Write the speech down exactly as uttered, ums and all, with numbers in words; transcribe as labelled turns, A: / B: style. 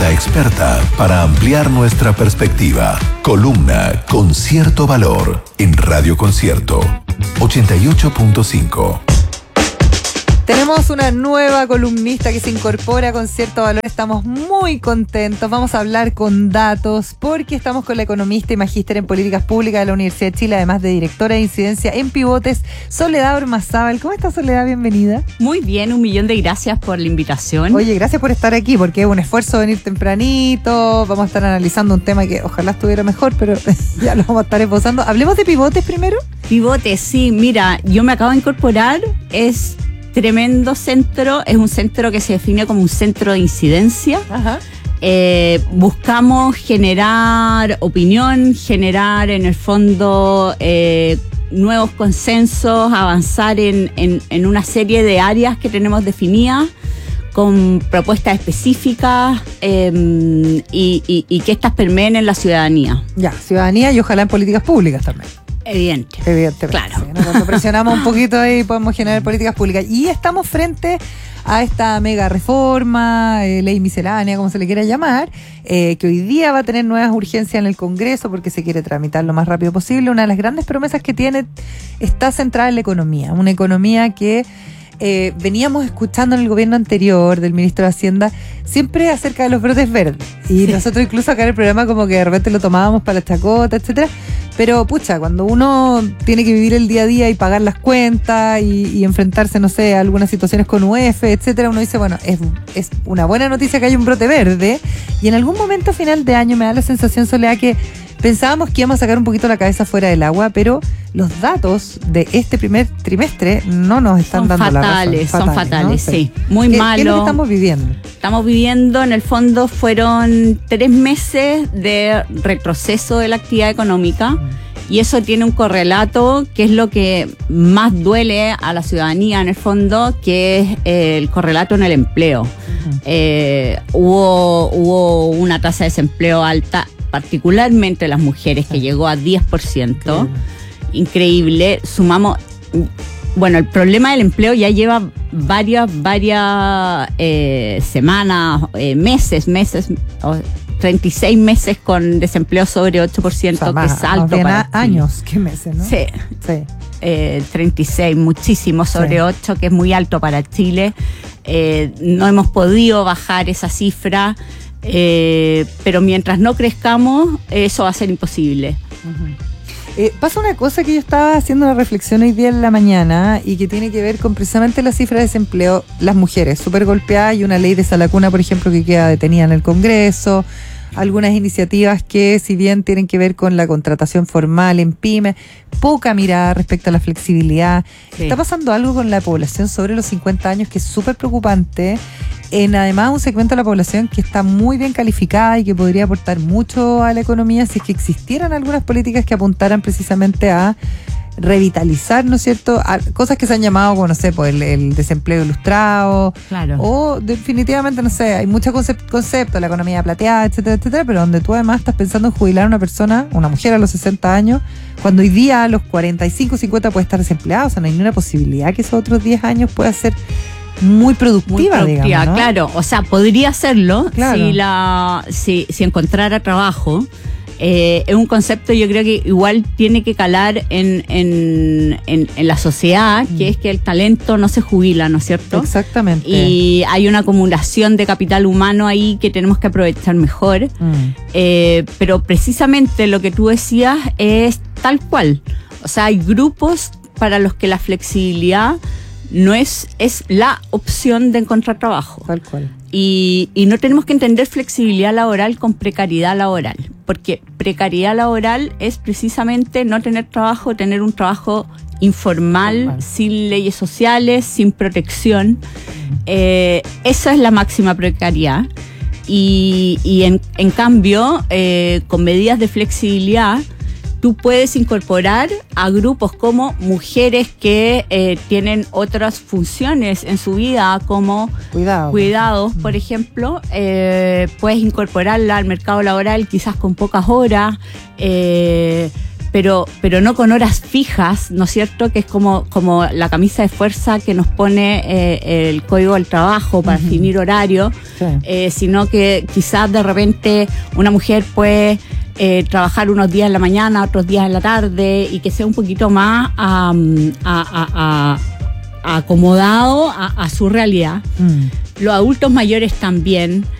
A: mirada experta para ampliar nuestra perspectiva. Columna con cierto valor en Radio Concierto ochenta y ocho punto cinco.
B: Tenemos una nueva columnista que se incorpora con cierto valor. Estamos muy contentos. Vamos a hablar con datos porque estamos con la economista y magíster en políticas públicas de la Universidad de Chile, además de directora de incidencia en Pivotes, Soledad Ormazábal. ¿Cómo estás, Soledad? Bienvenida.
C: Muy bien, un millón de gracias por la invitación.
B: Oye, gracias por estar aquí porque es un esfuerzo venir tempranito. Vamos a estar analizando un tema que ojalá estuviera mejor, pero ya lo vamos a estar esbozando. Hablemos de Pivotes primero.
C: Pivotes, sí. Mira, yo me acabo de incorporar. Es tremendo centro, es un centro que se define como un centro de incidencia.
B: Ajá.
C: Eh, buscamos generar opinión, generar en el fondo eh, nuevos consensos, avanzar en, en, en una serie de áreas que tenemos definidas con propuestas específicas eh, y, y, y que estas permeen en la ciudadanía.
B: Ya, ciudadanía y ojalá en políticas públicas también.
C: Evidente.
B: Evidentemente.
C: Claro.
B: Sí, ¿no? Cuando presionamos un poquito ahí podemos generar políticas públicas. Y estamos frente a esta mega reforma, eh, ley miscelánea, como se le quiera llamar, eh, que hoy día va a tener nuevas urgencias en el Congreso porque se quiere tramitar lo más rápido posible. Una de las grandes promesas que tiene está centrada en la economía. Una economía que eh, veníamos escuchando en el gobierno anterior del ministro de Hacienda siempre acerca de los brotes verdes. Y sí, nosotros incluso acá en el programa como que de repente lo tomábamos para la chacota, etcétera. Pero, pucha, cuando uno tiene que vivir el día a día y pagar las cuentas y, y enfrentarse, no sé, a algunas situaciones con U E F, etcétera, uno dice, bueno, es, es una buena noticia que hay un brote verde. Y en algún momento final de año me da la sensación, Soledad, que pensábamos que íbamos a sacar un poquito la cabeza fuera del agua, pero los datos de este primer trimestre no nos están
C: son
B: dando
C: fatales,
B: la razón.
C: Son fatales,
B: ¿no?
C: sí. Muy
B: ¿Qué,
C: malo.
B: ¿Qué es lo que estamos viviendo?
C: Estamos viviendo, en el fondo, fueron tres meses de retroceso de la actividad económica. Y eso tiene un correlato que es lo que más duele a la ciudadanía en el fondo, que es eh, el correlato en el empleo. Uh-huh. Eh, hubo, hubo una tasa de desempleo alta, particularmente las mujeres, sí, que llegó a diez por ciento. Sí. Increíble. Sumamos... Bueno, el problema del empleo ya lleva varias, varias eh, semanas, eh, meses, meses... Oh, treinta y seis meses con desempleo sobre ocho por ciento, o sea, más, que es alto para
B: años que meses, ¿no?
C: Sí, sí. Eh, treinta y seis, muchísimo sobre sí. ocho, que es muy alto para Chile. Eh, no hemos podido bajar esa cifra, eh, pero mientras no crezcamos, eso va a ser imposible.
B: Uh-huh. Eh, pasa una cosa que yo estaba haciendo una reflexión hoy día en la mañana y que tiene que ver con precisamente la cifra de desempleo, las mujeres súper golpeadas y una ley de Salacuna, por ejemplo, que queda detenida en el Congreso, algunas iniciativas que si bien tienen que ver con la contratación formal en pymes, poca mirada respecto a la flexibilidad. Sí. Está pasando algo con la población sobre los cincuenta años que es súper preocupante, en además un segmento de la población que está muy bien calificada y que podría aportar mucho a la economía si es que existieran algunas políticas que apuntaran precisamente a revitalizar, ¿no es cierto?, a cosas que se han llamado, como, no sé, pues el, el desempleo ilustrado,
C: claro,
B: o definitivamente, no sé, hay muchos concept- conceptos, la economía plateada, etcétera, etcétera, pero donde tú además estás pensando en jubilar a una persona, una mujer a los sesenta años, cuando hoy día a los cuarenta y cinco, cincuenta puede estar desempleado. O sea, no hay ninguna posibilidad que esos otros diez años pueda ser muy productiva, muy productiva, digamos, ¿no?
C: Claro, o sea, podría hacerlo,
B: claro,
C: si la si, si encontrara trabajo. Eh, es un concepto, yo creo que igual tiene que calar en, en, en, en la sociedad, mm. que es que el talento no se jubila, ¿no es cierto?
B: Exactamente.
C: Y hay una acumulación de capital humano ahí que tenemos que aprovechar mejor. Mm. Eh, pero precisamente lo que tú decías es tal cual. O sea, hay grupos para los que la flexibilidad no es, es la opción de encontrar trabajo.
B: Tal cual.
C: Y, y no tenemos que entender flexibilidad laboral con precariedad laboral, porque precariedad laboral es precisamente no tener trabajo, tener un trabajo informal, normal, sin leyes sociales, sin protección. Eh, esa es la máxima precariedad. Y, y en, en cambio, eh, con medidas de flexibilidad, tú puedes incorporar a grupos como mujeres que eh, tienen otras funciones en su vida, como
B: Cuidado.
C: cuidados, por ejemplo. Eh, puedes incorporarla al mercado laboral quizás con pocas horas, eh, pero, pero no con horas fijas, ¿no es cierto? Que es como, como la camisa de fuerza que nos pone eh, el Código del Trabajo para uh-huh. definir horario, sí. eh, sino que quizás de repente una mujer puede eh, trabajar unos días en la mañana, otros días en la tarde, y que sea un poquito más um, a, a, a, a acomodado a, a su realidad. Mm. Los adultos mayores también.